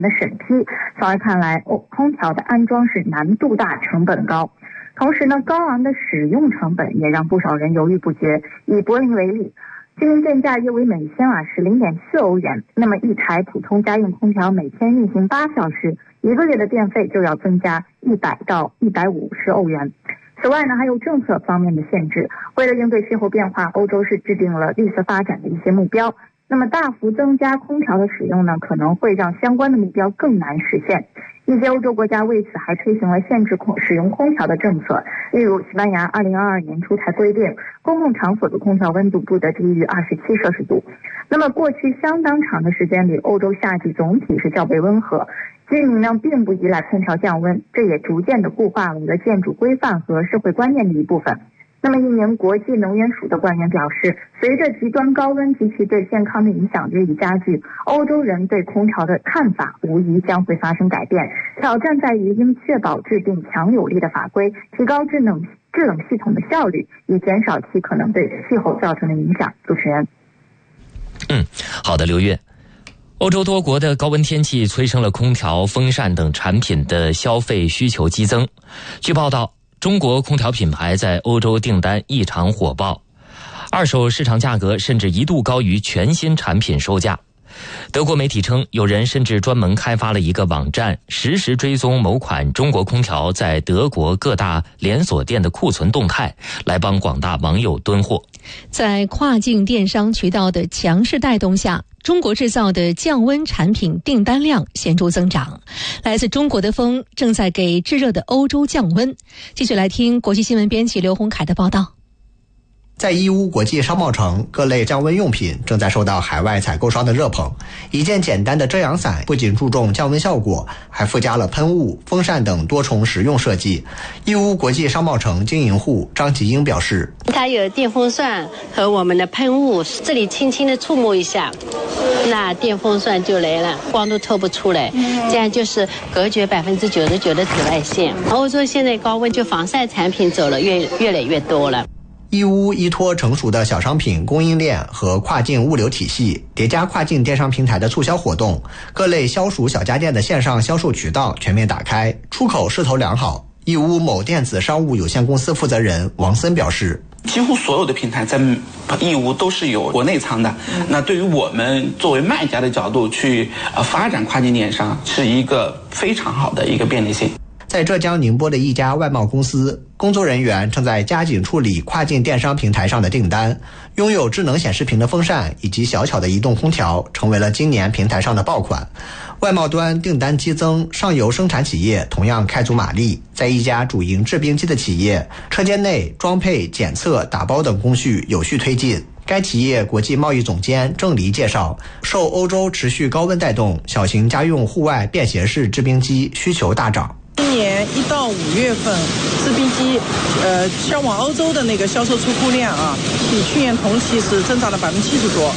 的审批，从而看来空调的安装是难度大、成本高。同时呢，高昂的使用成本也让不少人犹豫不决。以柏林为例，居民电价约为每千瓦时0.4欧元，那么一台普通家用空调每天运行8小时，1个月的电费就要增加100到150欧元。此外呢，还有政策方面的限制。为了应对气候变化，欧洲是制定了绿色发展的一些目标。那么大幅增加空调的使用呢，可能会让相关的目标更难实现。一些欧洲国家为此还推行了限制使用空调的政策，例如西班牙2022年出台规定，公共场所的空调温度不得低于27摄氏度。那么过去相当长的时间里，欧洲夏季总体是较为温和，居民呢并不依赖空调降温，这也逐渐的固化了建筑规范和社会观念的一部分。那么一名国际能源署的官员表示，随着极端高温及其对健康的影响日益加剧，欧洲人对空调的看法无疑将会发生改变。挑战在于应确保制定强有力的法规，提高制冷系统的效率，以减少其可能对气候造成的影响。主持人。 好的，刘月。欧洲多国的高温天气催生了空调、风扇等产品的消费需求激增。据报道，中国空调品牌在欧洲订单异常火爆，二手市场价格甚至一度高于全新产品售价。德国媒体称，有人甚至专门开发了一个网站，实时追踪某款中国空调在德国各大连锁店的库存动态，来帮广大网友蹲货。 在跨境电商渠道的强势带动下，中国制造的降温产品订单量显著增长。来自中国的风正在给炙热的欧洲降温。继续来听国际新闻编辑刘洪凯的报道。 在义乌国际商贸城，各类降温用品正在受到海外采购商的热捧。一件简单的遮阳伞不仅注重降温效果，还附加了喷雾、风扇等多重实用设计。义乌国际商贸城经营户张吉英表示， 它有电风扇和我们的喷雾，这里轻轻的触摸一下，那电风扇就来了，光都透不出来，这样就是隔绝99%的紫外线。欧洲现在高温，就防晒产品走了越来越多了。 义乌依托成熟的小商品供应链和跨境物流体系，叠加跨境电商平台的促销活动，各类消暑小家电的线上销售渠道全面打开，出口势头良好。义乌某电子商务有限公司负责人王森表示， 几乎所有的平台在义乌都是有国内仓的，那对于我们作为卖家的角度去发展跨境电商，是一个非常好的一个便利性。 在浙江宁波的一家外贸公司，工作人员正在加紧处理跨境电商平台上的订单。拥有智能显示屏的风扇以及小巧的移动空调成为了今年平台上的爆款。外贸端订单激增，上游生产企业同样开足马力。在一家主营制冰机的企业，车间内装配、检测、打包等工序有序推进。该企业国际贸易总监郑黎介绍，受欧洲持续高温带动，小型家用户外便携式制冰机需求大涨。 今年1到5月份，制冰机销往欧洲的那个销售出库量啊，比去年同期是增长了70%多。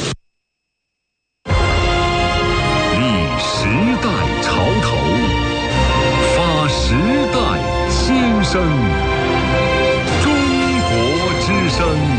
立时代潮头，发时代新声，中国之声。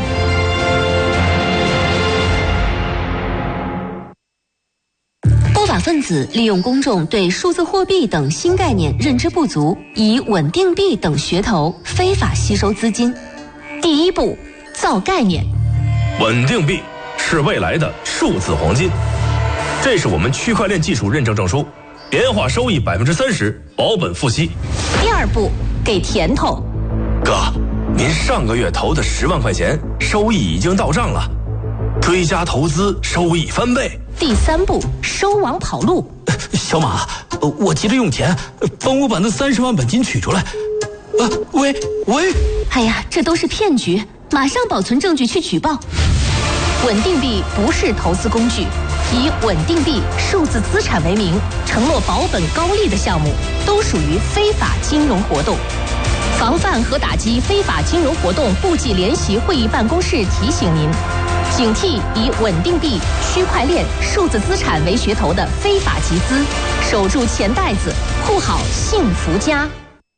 不法分子利用公众对数字货币等新概念认知不足，以稳定币等噱头非法吸收资金。第一步，造概念。 稳定币是未来的数字黄金，这是我们区块链技术认证证书，年化收益30%，保本付息。 第二步，给甜头。 哥，您上个月投的10万块钱，收益已经到账了，追加投资，收益翻倍。 第三步，收网跑路。 小马，我急着用钱，帮我把那30万本金取出来。喂， 哎呀，这都是骗局，马上保存证据去举报。稳定币不是投资工具，以稳定币、数字资产为名，承诺保本高利的项目，都属于非法金融活动。防范和打击非法金融活动部际联席会议办公室提醒您，警惕以稳定币、区块链、数字资产为噱头的非法集资，守住钱袋子，护好幸福家。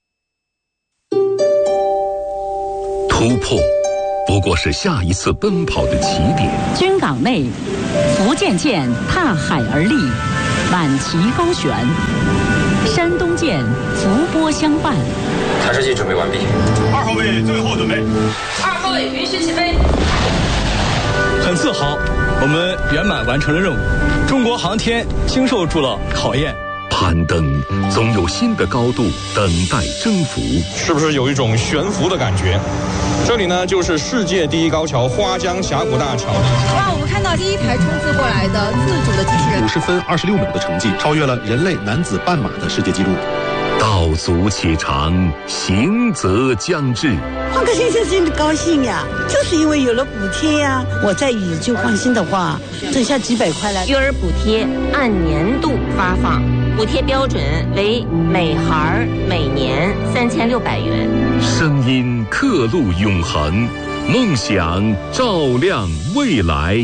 突破不过是下一次奔跑的起点。 军港内，福建舰踏海而立， 满旗高悬，山东舰伏波相伴。 探视器准备完毕。 2号位最后准备。 2号位允许起飞。 很自豪，我们圆满完成了任务，中国航天经受住了考验。 攀登总有新的高度等待征服， 是不是有一种悬浮的感觉？这里呢，就是世界第一高桥花江峡谷大桥。 哇，我们看到第一台冲刺过来的自主的机器人 ，50分26秒的成绩，超越了人类男子半马的世界纪录。 道阻且长，行则将至。 换个先生真的高兴呀，就是因为有了补贴呀。我在宇就放心的话，挣下几百块来。 育儿补贴按年度发放，补贴标准为每孩每年3600元。 声音刻录永恒，梦想照亮未来。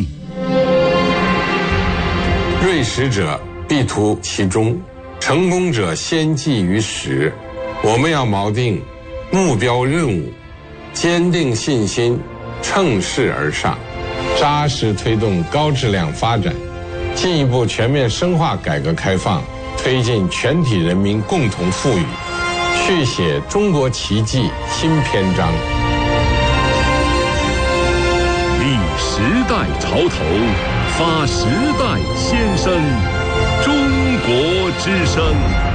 锐实者必图其中，成功者先记于始。我们要锚定目标任务，坚定信心，乘势而上，扎实推动高质量发展，进一步全面深化改革开放，推进全体人民共同富裕，续写中国奇迹新篇章。 立时代潮头，发时代先声，中国之声。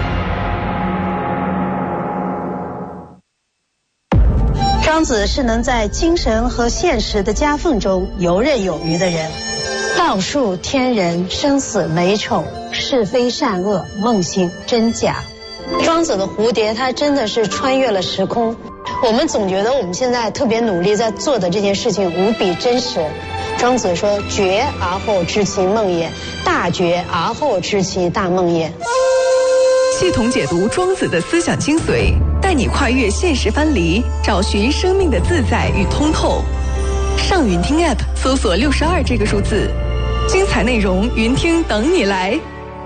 庄子是能在精神和现实的夹缝中游刃有余的人，道术天人，生死美丑，是非善恶，梦醒真假。庄子的蝴蝶，它真的是穿越了时空。我们总觉得我们现在特别努力在做的这件事情无比真实。庄子说：“觉而后知其梦也，大觉而后知其大梦也。” 系统解读庄子的思想精髓，带你跨越现实藩篱，找寻生命的自在与通透。上云听 App 搜索62这个数字，精彩内容云听等你来。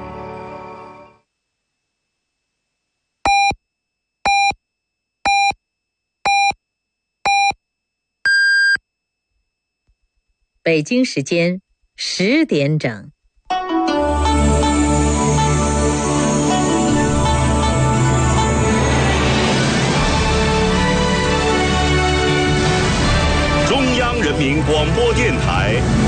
北京时间10点整。 中央人民广播电台